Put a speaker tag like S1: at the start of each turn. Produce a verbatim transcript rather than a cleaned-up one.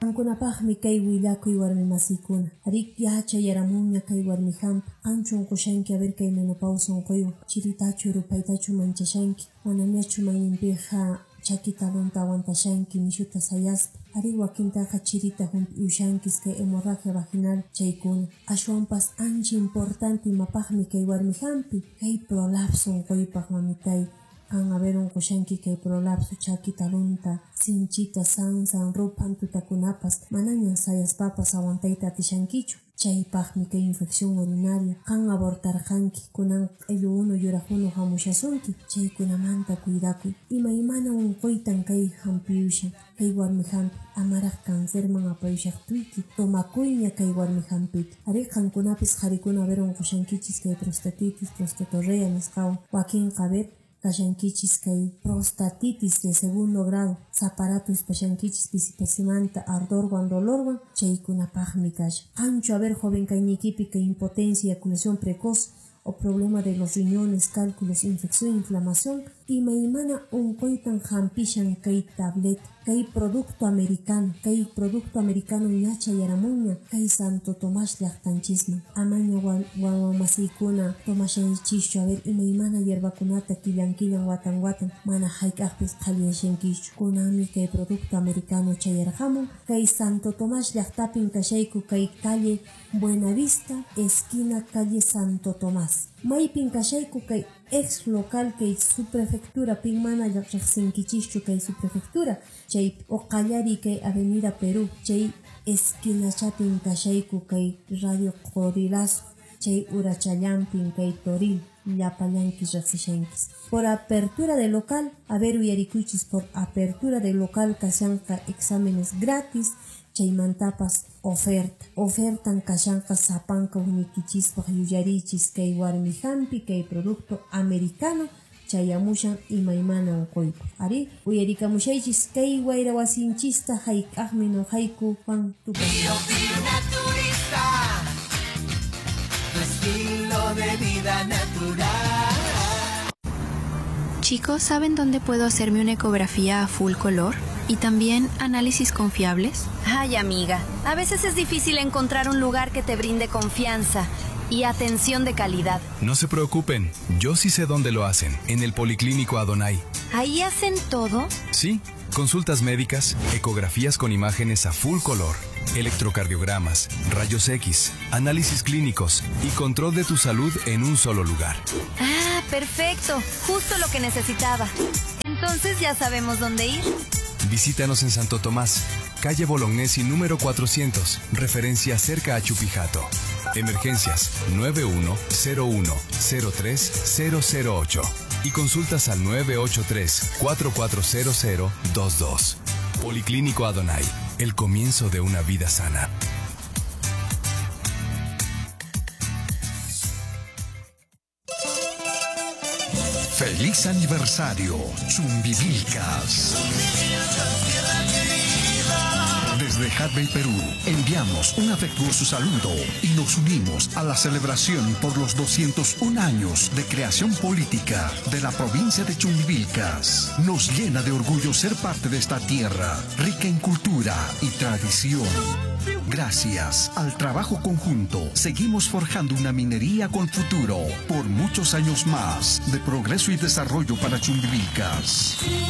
S1: Qankunapaqmi kay willakuy warmi masiykuna. Arik yacha yaramunña kay warmi hampi. Qanchun qushanki a ver kay menopausa unquywan. Chiritachu rupaytachu manchashanki. Manañachu mayninpiqa chaki talunta awantashanki nishuta sayaspa. Ari wakintaqa chirita humpi ushankis kay hemorragia vaginal chaykuna. Ashwanpas ancha importante imapaqmi kay warmi hampi. Kay prolapso unquypaq mamitay. Kan a ver unqushanki kay prolapso chaki talunta, sinchita, sansan, rupan tutakunapas, manañan sayaspapas awantayta atishankichu. Chaypaqmi kay infección urinaria. Kan abortarqanki, kunan q'illu unu yuraq unu hamushasunki. Chaykunamanta cuidakuy. Ima imana unquytan kay hampiyushan, kay warmi hampi. Amaraq cancerman apayushaqtuyki. Tomakuyña kay warmi hampita. Ari qankunapis qarikuna a ver unqushankichis kay prostatitis, prostatorrea nisqawan. Wakinqa a ver kashankichis kay prostatitis de segundo grado, zaparato espashankichis pisipasimanta, ardorwan, dolorwan, chaykunapaqmi kasha. Qanchu a ver joven kaynikipi kay impotencia, eyaculación precoz o problema de los riñones, cálculos, infección, inflamación, ima imana unquytan hampishan kay tableta, kay producto americano, kay producto americano ñacha yaramunña, kay Santo Tomás llaqtanchisman. Amaña wawamasiykuna tomashanchischu a ver ima imana yerbakunata killan killan watan watan, mana hayk'aqpis qhaliyanshankischu. Kunanmi kay producto americano chayarqamun, kay Santo Tomás llaqtapin kashayku kay calle Buenavista, esquina calle Santo Tomás. Maypin kashayku kay ex local kay subprefectura pin mana riqsinkichischu kay subprefectura, chay oqallari kay avenida Perú, chay esquina chapin kashayku kay radio Qorilazo, chay urachallampin kay Toril, llapallankis riqsishankis. Por apertura de local, a ver uyarikuychis, por apertura de local kashanqa exámenes gratis, chaymantapas oferta. Ofertan kashanqa sapanka unikichispaq yuyarichis kay warmi hampi kay producto americano chayamushan imaymana unquypa. Ari uyarikamushaychis kay wayra wasinchista hayk'aqmi nuqayku Juan Tupa.
S2: Tu estilo de vida natural.
S3: Chicos, ¿saben dónde puedo hacerme una ecografía a full color? ¿Y también análisis confiables?
S4: Ay, amiga, a veces es difícil encontrar un lugar que te brinde confianza y atención de calidad.
S5: No se preocupen, yo sí sé dónde lo hacen, en el Policlínico Adonai.
S4: ¿Ahí hacen todo?
S5: Sí, consultas médicas, ecografías con imágenes a full color, electrocardiogramas, rayos X, análisis clínicos y control de tu salud en un solo lugar.
S4: Ah, perfecto, justo lo que necesitaba. Entonces ya sabemos dónde ir.
S5: Visítanos en Santo Tomás, calle Bolognesi número cuatrocientos, referencia cerca a Chupijato. Emergencias nueve uno cero uno cero tres cero cero ocho y consultas al nueve ocho tres cuatro cuatro cero cero dos dos. Policlínico Adonai, el comienzo de una vida sana.
S6: ¡Feliz aniversario, Chumbivilcas! Desde Jadwe, Perú, enviamos un afectuoso saludo y nos unimos a la celebración por los doscientos un años de creación política de la provincia de Chumbivilcas. Nos llena de orgullo ser parte de esta tierra, rica en cultura y tradición. Gracias al trabajo conjunto, seguimos forjando una minería con futuro por muchos años más de progreso y desarrollo para Chumbivilcas.